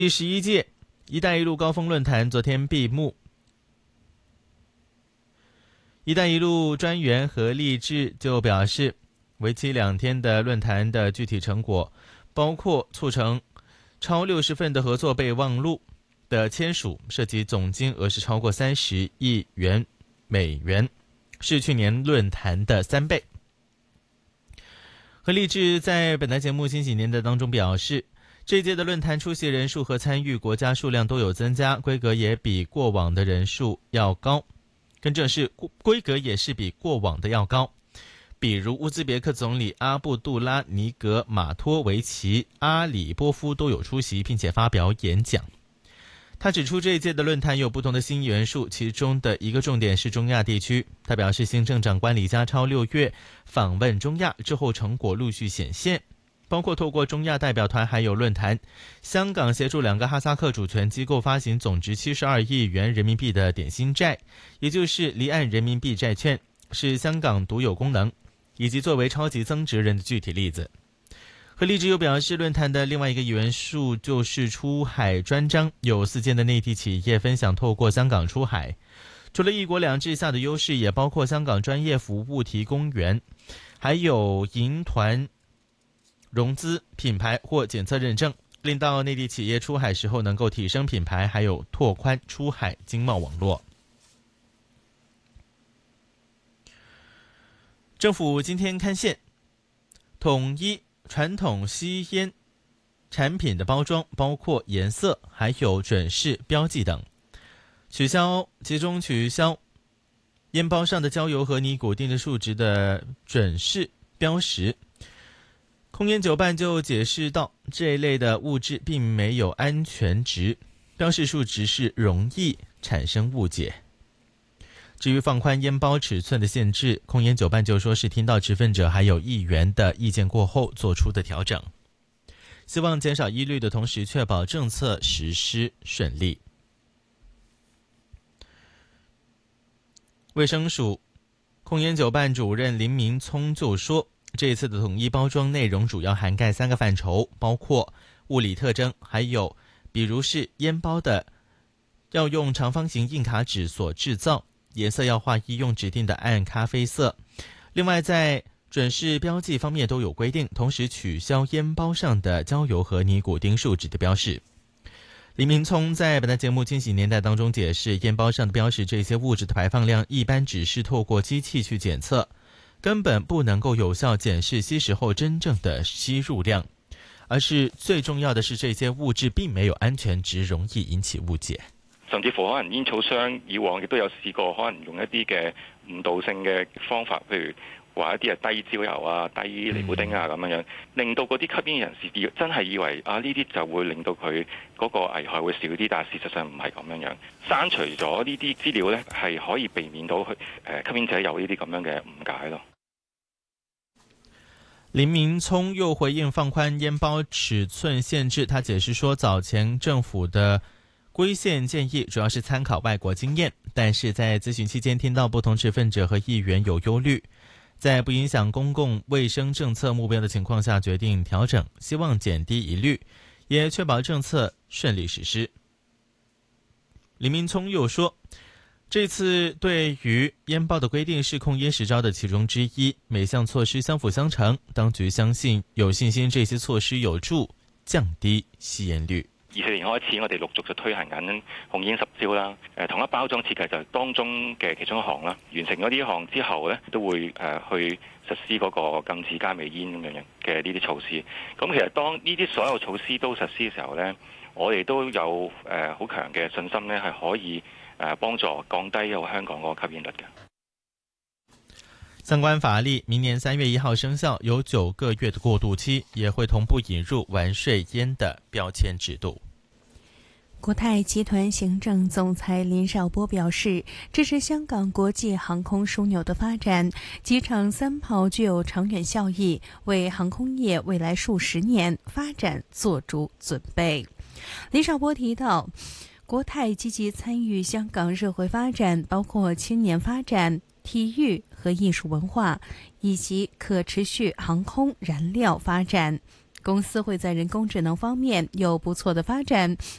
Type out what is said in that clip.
第11届“一带一路”高峰论坛昨天闭幕。“一带一路”专员何立志就表示，为期2天的论坛的具体成果包括促成超60份的合作备忘录的签署，涉及总金额是超过30亿美元，是去年论坛的3倍。何立志在本台节目《新禧年代》当中表示，这一届的论坛出席人数和参与国家数量都有增加，规格也比过往的人数要高，更正是规格也是比过往的要高。比如乌兹别克总理阿布杜拉尼格马托维奇、阿里波夫都有出席并且发表演讲。他指出，这一届的论坛有不同的新元素，其中的一个重点是中亚地区。他表示，行政长官李家超6月访问中亚之后，成果陆续显现，包括透过中亚代表团还有论坛，香港协助2个哈萨克主权机构发行总值72亿元人民币的点心债，也就是离岸人民币债券，是香港独有功能，以及作为超级增值人的具体例子。何立志又表示，论坛的另外一个元素就是出海专章，有4间的内地企业分享透过香港出海。除了一国两制下的优势，也包括香港专业服务提供员，还有银团融资、品牌或检测认证，令到内地企业出海时候能够提升品牌，还有拓宽出海经贸网络。政府今天刊宪，统一传统吸烟产品的包装，包括颜色还有准式标记等，集中取消烟包上的焦油和尼古丁的数值的准式标识。控烟酒办就解释到，这一类的物质并没有安全值，标示数值是容易产生误解。至于放宽烟包尺寸的限制，控烟酒办就说是听到持份者还有议员的意见过后做出的调整，希望减少疑虑的同时确保政策实施顺利。卫生署控烟酒办主任林明聪就说，这一次的统一包装内容主要涵盖3个范畴，包括物理特征，还有比如是烟包的要用长方形硬卡纸所制造，颜色要划一用指定的暗咖啡色。另外在准式标记方面都有规定，同时取消烟包上的焦油和尼古丁数值的标示。林明聪在本台节目《清洗年代》当中解释，烟包上的标示这些物质的排放量一般只是透过机器去检测，根本不能够有效检视吸食后真正的吸入量，而是最重要的是这些物质并没有安全值，容易引起误解。 甚至乎可能煙草商以往亦都有試過，可能用一啲嘅誤導性嘅方法，譬如話一啲係低焦油啊、低尼古丁啊咁樣，令到嗰啲吸煙人士真係以為啊呢啲就會令到佢嗰個危害會少啲，但係事實上唔係咁樣。刪除咗呢啲資料呢，係可以避免到吸煙者有呢啲咁樣嘅誤解咯。 林明聪又回應放寬煙包尺寸限制，他解釋說，早前政府的規限建議主要是參考外國經驗，但是在諮詢期間聽到不同持份者和議員有憂慮，在不影響公共衛生政策目標的情況下決定調整，希望減低疑慮，也確保政策順利實施。林明聰又說，這次對於煙包的規定是控煙實招的其中之一，每項措施相輔相成，當局有信心這些措施有助降低吸煙率。 24年開始，我哋陸續就推行緊控煙10招啦。統一包裝設計就係當中嘅其中一項啦。完成咗呢一項之後呢，都會去實施嗰個禁止加味煙咁樣嘅呢啲措施。咁其實當呢啲所有措施都實施嘅時候呢，我哋都有好強嘅信心呢，係可以幫助降低香港嗰個吸煙率嘅。 相關法例明年3月1號生效，有9個月的過渡期，也會同步引入完稅煙的標籤制度。 國泰集團行政總裁林紹波表示，支持香港國際航空樞紐的發展，機場3跑具有長遠效益，為航空業未來數十年發展做足準備。林紹波提到，國泰積極參與香港社會發展，包括青年發展、體育和藝術文化以及可持續航空燃料發展。 公司会在人工智能方面有不错的发展，